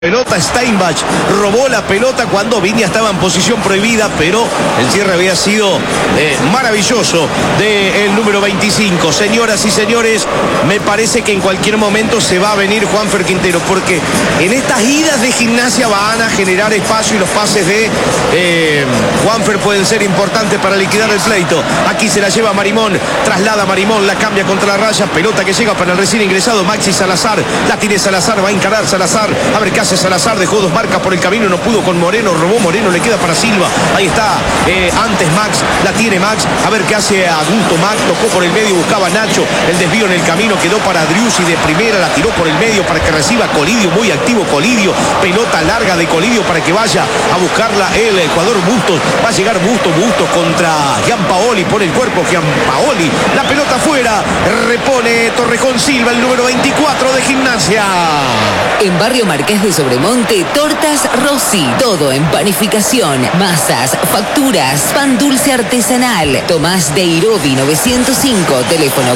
Pelota, Steinbach robó la pelota cuando Viña estaba en posición prohibida, pero el cierre había sido maravilloso del número 25. Señoras y señores, me parece que en cualquier momento se va a venir Juanfer Quintero, porque en estas idas de Gimnasia van a generar espacio y los pases de Juanfer pueden ser importantes para liquidar el pleito. Aquí se la lleva Marimón, traslada Marimón, la cambia contra la raya, pelota que llega para el recién ingresado Maxi Salazar, la tiene Salazar, va a encarar Salazar, a ver qué hace Salazar, dejó dos marcas por el camino, no pudo con Moreno, robó Moreno, le queda para Silva, ahí está, antes Max, la tiene Max, a ver qué hace adulto Max, tocó por el medio, buscaba Nacho, el desvío en el camino, quedó para Driussi de primera, la tiró por el medio para que reciba Colidio, muy activo Colidio, pelota larga de Colidio para que vaya a buscarla el Ecuador Bustos, va a llegar Bustos contra Gianpaoli, pone el cuerpo Gianpaoli, la pelota afuera, repone Torrejón Silva, el número 24 de Gimnasia. En Barrio Marqués de Sobremonte, Tortas Rossi, todo en panificación, masas, facturas, pan dulce artesanal. Tomás de Irobi 905, teléfono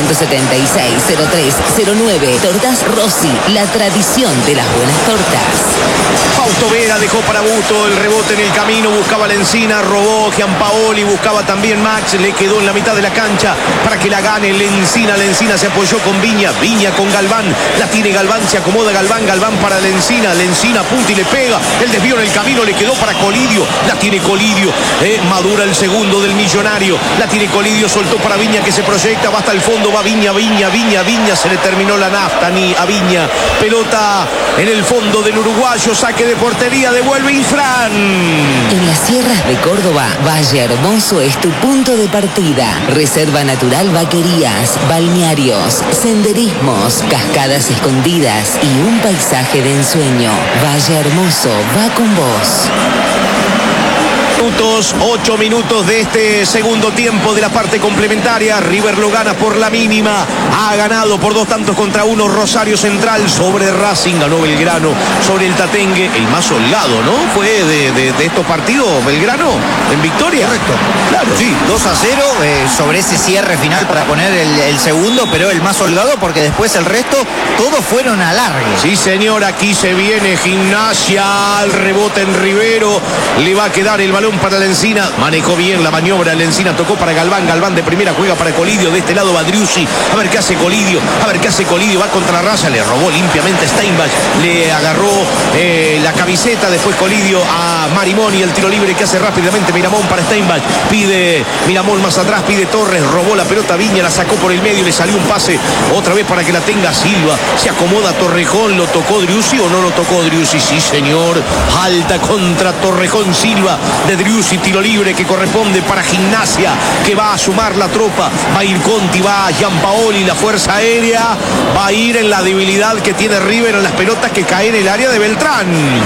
476-0309. Tortas Rossi, la tradición de las buenas tortas. Fausto Vera dejó para Busto, el rebote en el camino, buscaba la Encina, robó Gianpaoli, buscaba también Max, le quedó en la mitad de la cancha para que la gane Lencina. Lencina se apoyó con Viña, Viña con Galván, la tiene Galván, se acomoda Galván, Galván para Lencina, Lencina apunta y le pega, el desvío en el camino, le quedó para Colidio, la tiene Colidio, madura el segundo del Millonario, la tiene Colidio, soltó para Viña que se proyecta, va hasta el fondo, va Viña, se le terminó la nafta ni a Viña, pelota en el fondo del uruguayo, saque de portería, devuelve Infran. En las sierras de Córdoba, Valle Hermoso es tu punto de partida. Reserva Natural Vaquerías, balnearios, senderismos, cascadas escondidas y un paisaje de ensueño. Valle Hermoso va con vos. 8 minutos de este segundo tiempo de la parte complementaria. River lo gana por la mínima. Ha ganado por 2-1 Rosario Central sobre Racing. Ganó Belgrano sobre el Tatengue. El más holgado, ¿no? Fue de estos partidos Belgrano en victoria. Correcto. Claro. Sí, 2-0 sobre ese cierre final para poner el segundo, pero el más holgado porque después el resto todos fueron a largue. Sí, señor. Aquí se viene Gimnasia. El rebote en Rivero. Le va a quedar el balón para la Encina, manejó bien la maniobra, la Encina tocó para Galván, Galván de primera juega para Colidio, de este lado va Driussi, a ver qué hace Colidio, va contra la raya, le robó limpiamente Steinbach, le agarró la camiseta, después Colidio a Marimón y el tiro libre que hace rápidamente Miramón para Steinbach, pide Miramón más atrás, pide Torres, robó la pelota Viña, la sacó por el medio, le salió un pase otra vez para que la tenga Silva, se acomoda Torrejón, ¿lo tocó Driussi o no lo tocó Driussi? Sí, señor, alta contra Torrejón Silva de Driussi, tiro libre que corresponde para Gimnasia, que va a sumar la tropa, va a ir Conti, va a Gianpaoli, la fuerza aérea, va a ir en la debilidad que tiene River en las pelotas que caen en el área de Beltrán.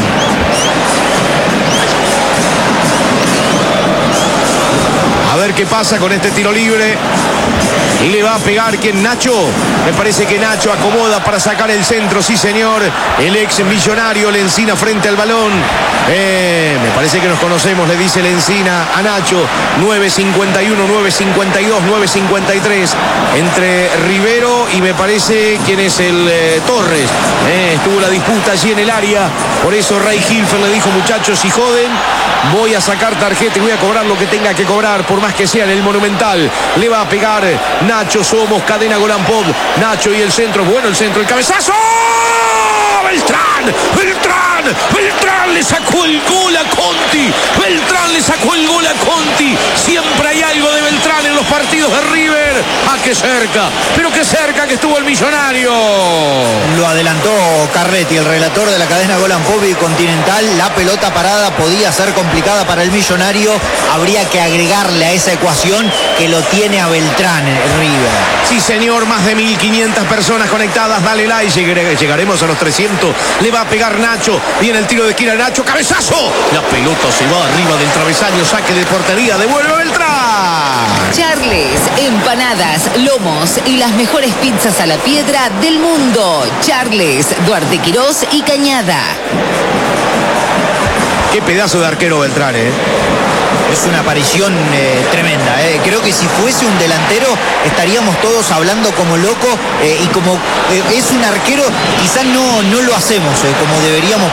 A ver qué pasa con este tiro libre. Y le va a pegar quien, Nacho. Me parece que Nacho acomoda para sacar el centro, sí señor. El ex Millonario, Lencina frente al balón. Me parece que nos conocemos, le dice Lencina a Nacho. 9.51, 9.52, 9.53. Entre Rivero y me parece quién es el Torres. Estuvo la disputa allí en el área. Por eso Ray Hilfer le dijo, muchachos, si joden, voy a sacar tarjeta y voy a cobrar lo que tenga que cobrar, por más que sea en el Monumental. Le va a pegar Nacho, somos cadena Golampov. Nacho y el centro, bueno el centro, el cabezazo. Beltrán le sacó el gol a Conti. Beltrán le sacó el gol a Conti. Siempre hay algo de Beltrán en los partidos de River. Qué cerca, pero qué cerca que estuvo el Millonario. Lo adelantó Carletti, el relator de la cadena Golampov y Continental. La pelota parada podía ser complicada para el Millonario. Habría que agregarle a esa ecuación que lo tiene a Beltrán River. Sí, señor, más de 1.500 personas conectadas. Dale like, llegaremos a los 300. Le va a pegar Nacho. Viene el tiro de esquina, Nacho, cabezazo. La pelota se va arriba del travesaño, saque de portería, devuelve Beltrán. Charles, empanadas, lomos y las mejores pizzas a la piedra del mundo. Charles, Duarte Quirós y Cañada. Qué pedazo de arquero Beltrán, Es una aparición tremenda. Creo que si fuese un delantero estaríamos todos hablando como loco y como es un arquero, quizás no lo hacemos como deberíamos